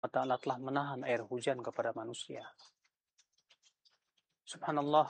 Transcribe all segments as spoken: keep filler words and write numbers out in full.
Ta'ala telah menahan air hujan kepada manusia. Subhanallah,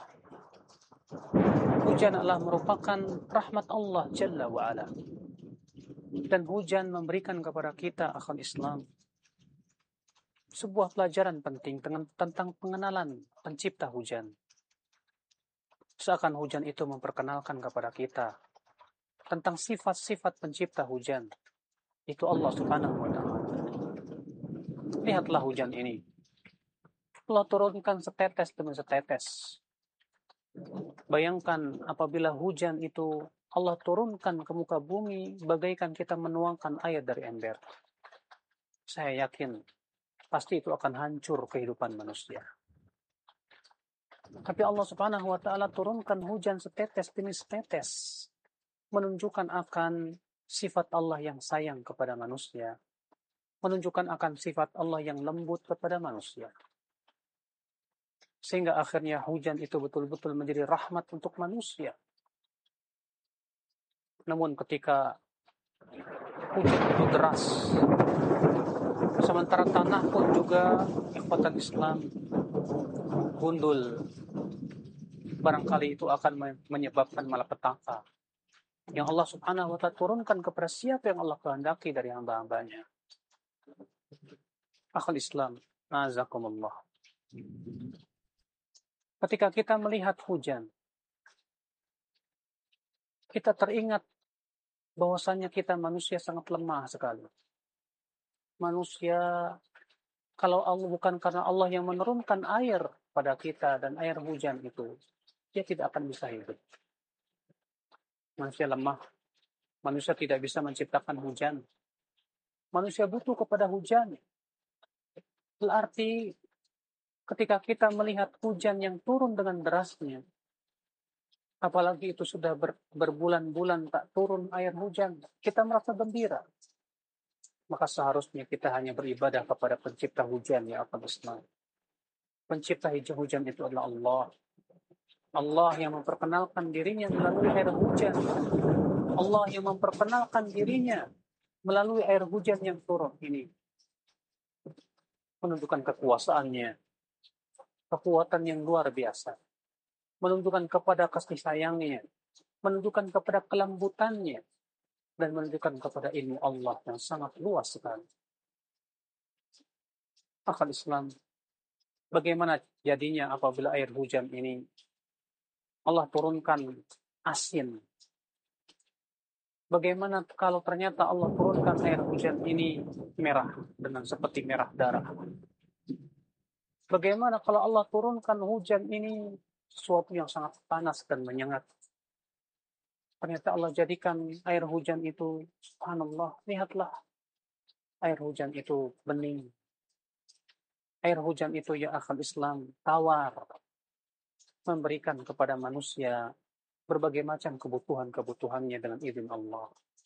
hujan adalah merupakan rahmat Allah Jalla wa'ala. Dan hujan memberikan kepada kita akal Islam sebuah pelajaran penting tentang pengenalan pencipta hujan. Seakan hujan itu memperkenalkan kepada kita tentang sifat-sifat pencipta hujan. Itu Allah Subhanahu wa Ta'ala. Lihatlah hujan ini. Allah turunkan setetes demi setetes. Bayangkan apabila hujan itu Allah turunkan ke muka bumi bagaikan kita menuangkan air dari ember. Saya yakin pasti itu akan hancur kehidupan manusia. Tapi Allah Subhanahu wa Ta'ala turunkan hujan setetes demi setetes, menunjukkan akan sifat Allah yang sayang kepada manusia, menunjukkan akan sifat Allah yang lembut kepada manusia. Sehingga akhirnya hujan itu betul-betul menjadi rahmat untuk manusia. Namun ketika hujan itu deras, sementara tanah pun juga ikhwatan Islam gundul, barangkali itu akan menyebabkan malapetaka yang Allah Subhanahu wa Ta'ala turunkan kepada siapa yang Allah kehendaki dari hamba-hambanya. Akhul Islam, azakumullah. Ketika kita melihat hujan, kita teringat bahwasanya kita manusia sangat lemah sekali. Manusia, kalau Allah bukan karena Allah yang menurunkan air pada kita dan air hujan itu, dia tidak akan bisa hidup. Manusia lemah. Manusia tidak bisa menciptakan hujan. Manusia butuh kepada hujan. Berarti ketika kita melihat hujan yang turun dengan derasnya, apalagi itu sudah ber, berbulan-bulan tak turun air hujan, kita merasa gembira. Maka seharusnya kita hanya beribadah kepada pencipta hujan, ya akal Islam. Pencipta hujan itu adalah Allah. Allah yang memperkenalkan dirinya melalui air hujan. Allah yang memperkenalkan dirinya melalui air hujan yang turun ini. Menunjukkan kekuasaannya, kekuatan yang luar biasa. Menunjukkan kepada kasih sayangnya, menunjukkan kepada kelembutannya, dan menunjukkan kepada ilmu Allah yang sangat luas sekali. Akal Islam, bagaimana jadinya apabila air hujan ini Allah turunkan asin? Bagaimana kalau ternyata Allah turunkan air hujan ini merah, dengan seperti merah darah? Bagaimana kalau Allah turunkan hujan ini sesuatu yang sangat panas dan menyengat? Ternyata Allah jadikan air hujan itu, subhanallah, lihatlah, air hujan itu bening. Air hujan itu, ya akal Islam, tawar, memberikan kepada manusia berbagai macam kebutuhan-kebutuhannya dengan izin Allah.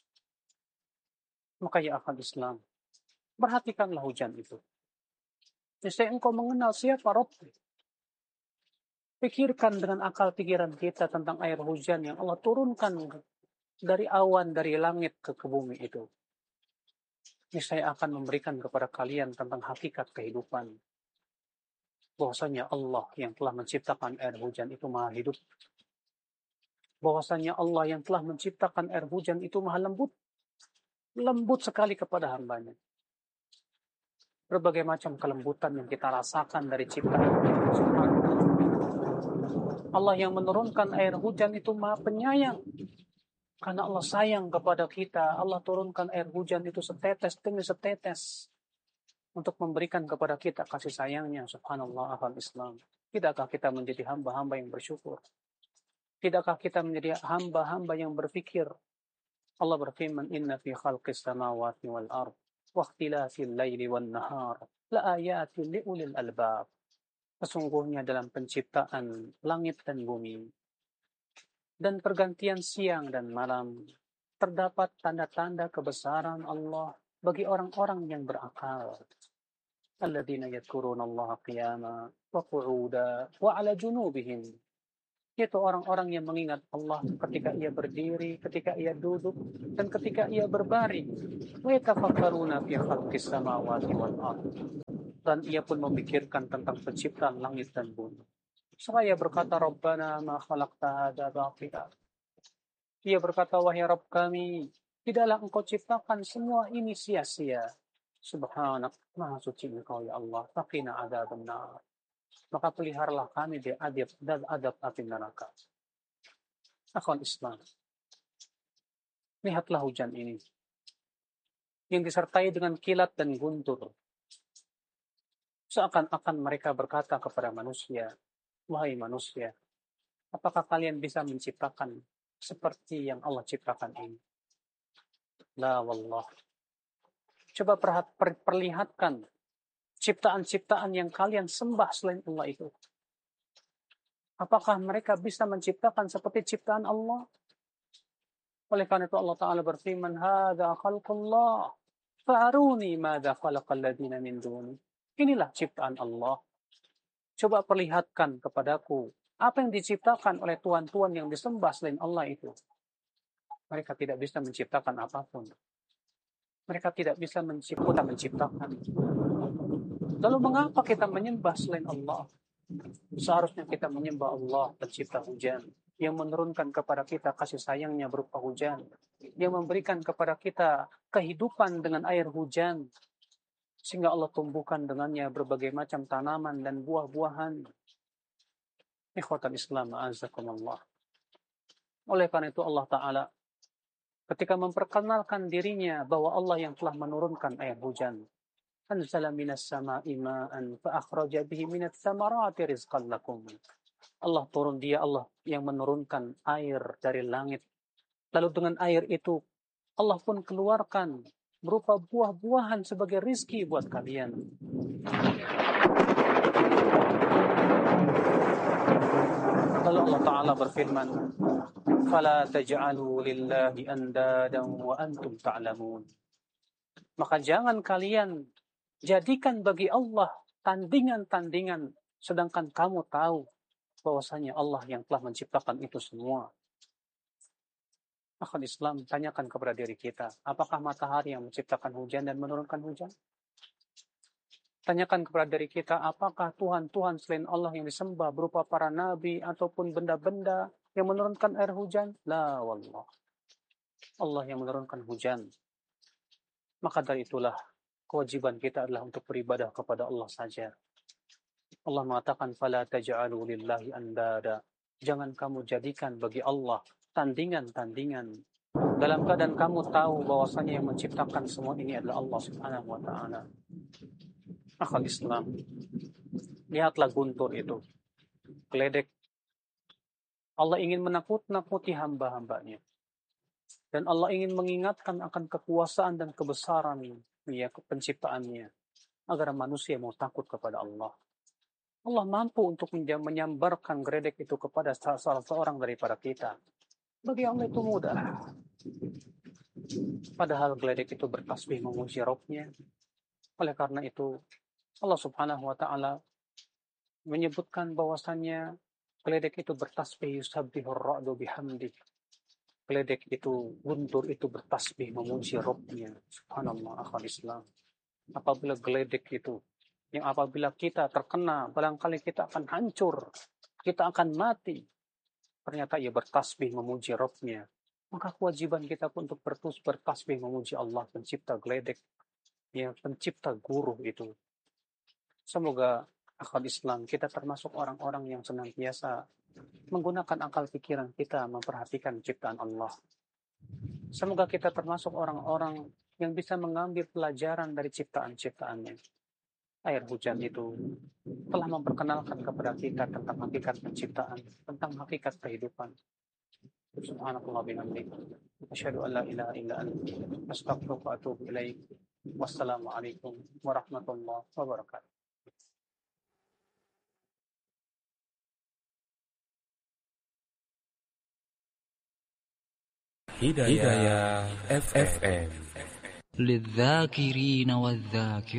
Maka ya akal Islam, perhatikanlah hujan itu. Niscaya engkau mengenal siapa Rabb. Pikirkan dengan akal pikiran kita tentang air hujan yang Allah turunkan dari awan, dari langit ke, ke bumi itu. Niscaya akan memberikan kepada kalian tentang hakikat kehidupan. Bahwasanya Allah yang telah menciptakan air hujan itu maha hidup. Bahwasanya Allah yang telah menciptakan air hujan itu maha lembut. Lembut sekali kepada hambanya. Berbagai macam kelembutan yang kita rasakan dari ciptaan Allah. Allah yang menurunkan air hujan itu maha penyayang. Karena Allah sayang kepada kita, Allah turunkan air hujan itu setetes demi setetes untuk memberikan kepada kita kasih sayangnya. Subhanallah, akal Islam. Tidakkah kita menjadi hamba-hamba yang bersyukur? Tidakkah kita menjadi hamba-hamba yang berfikir? Allah berfirman, Inna fi khalqis samawati wal ard wa ikhtilafil laili wan nahar la ayatin li ulil albab. Sesungguhnya dalam penciptaan langit dan bumi dan pergantian siang dan malam terdapat tanda-tanda kebesaran Allah bagi orang-orang yang berakal. Alladzina yadhkuruna Allah qiyama wa qu'uda wa 'ala junubihim. Yaitu orang-orang yang mengingat Allah ketika ia berdiri, ketika ia duduk, dan ketika ia berbaring. Wa yatafakkaruna fi khalqis samawati wal ardh. Dan ia pun memikirkan tentang penciptaan langit dan bumi. Seraya berkata, Rabbana ma khalaqta hadza batila. Ia berkata, wahai Rabb kami, tidaklah engkau ciptakan semua ini sia-sia. Subhanak, maha suci engkau ya Allah. Faqina adzabannar. Maka peliharalah kami dari adab dan adab api neraka. Akhwan Islam, lihatlah hujan ini yang disertai dengan kilat dan guntur. Seakan-akan mereka berkata kepada manusia, wahai manusia, apakah kalian bisa menciptakan seperti yang Allah ciptakan ini? La wallah. Coba perhat, per, perlihatkan ciptaan-ciptaan yang kalian sembah selain Allah itu. Apakah mereka bisa menciptakan seperti ciptaan Allah? Oleh karena itu Allah Ta'ala berfirman, Hada khalqullah, fa'aruni madha khalaqal ladina min duni. Inilah ciptaan Allah. Coba perlihatkan kepadaku apa yang diciptakan oleh tuan-tuan yang disembah selain Allah itu. Mereka tidak bisa menciptakan apapun. Mereka tidak bisa mencipta, menciptakan. Lalu mengapa kita menyembah selain Allah? Seharusnya kita menyembah Allah, pencipta hujan, yang menurunkan kepada kita kasih sayangnya berupa hujan, yang memberikan kepada kita kehidupan dengan air hujan, sehingga Allah tumbuhkan dengannya berbagai macam tanaman dan buah-buahan. Ikhwatan Islam, a'azakumullah. Oleh karena itu Allah Ta'ala ketika memperkenalkan dirinya bahwa Allah yang telah menurunkan air hujan, anzala minas sama'i ma'an fa akhraja bihi minats thamarati rizqan lakum. Allah turun, dia Allah yang menurunkan air dari langit. Lalu dengan air itu Allah pun keluarkan berupa buah-buahan sebagai rizki buat kalian. Lalu Allah Ta'ala berfirman, fala taj'alu lillahi andadan wa antum ta'lamun. Maka jangan kalian jadikan bagi Allah tandingan-tandingan, sedangkan kamu tahu bahwasanya Allah yang telah menciptakan itu semua. Akhwan Islam, tanyakan kepada diri kita, apakah matahari yang menciptakan hujan dan menurunkan hujan? Tanyakan kepada diri kita, apakah Tuhan-Tuhan selain Allah yang disembah berupa para nabi ataupun benda-benda yang menurunkan air hujan? La wallah. Allah yang menurunkan hujan. Maka dari itulah kewajiban kita adalah untuk beribadah kepada Allah saja. Allah mengatakan, fala taj'alu lillahi andada. Jangan kamu jadikan bagi Allah tandingan-tandingan. Dalam keadaan kamu tahu bahwasanya yang menciptakan semua ini adalah Allah Subhanahu wa Ta'ala. Akhal Islam, lihatlah guntur itu, geledek. Allah ingin menakut-nakuti hamba-hambanya. Dan Allah ingin mengingatkan akan kekuasaan dan kebesaran ya, penciptaannya, agar manusia mau takut kepada Allah. Allah mampu untuk menyambarkan geledek itu kepada salah seorang daripada kita. Bagi Allah itu mudah. Padahal geledek itu bertasbih memuji Rabb-nya. Oleh karena itu Allah Subhanahu wa Ta'ala menyebutkan bahwasannya geledek itu bertasbih, yusabbihur ra'du bihamdi. Geledek itu, guntur itu bertasbih memuji Rabb-nya. Subhanallah, akhwat Islam. Apabila geledek itu, yang apabila kita terkena, barangkali kita akan hancur, kita akan mati. Ternyata ia bertasbih memuji Rabb-nya. Maka kewajiban kita pun untuk bertus bertasbih memuji Allah, pencipta geledek, yang pencipta guru itu. Semoga akal Islam kita termasuk orang-orang yang senantiasa menggunakan akal pikiran kita memperhatikan ciptaan Allah. Semoga kita termasuk orang-orang yang bisa mengambil pelajaran dari ciptaan-ciptaannya. Air hujan itu telah memperkenalkan kepada kita tentang hakikat penciptaan, tentang hakikat kehidupan. Subhanallah bihamdika, asyhadu an la ilaha illa anta, astaghfiruka wa atubu ilaik. Wassalamualaikum warahmatullahi wabarakatuh. Hidayah F M. للذاكرين والذاكرات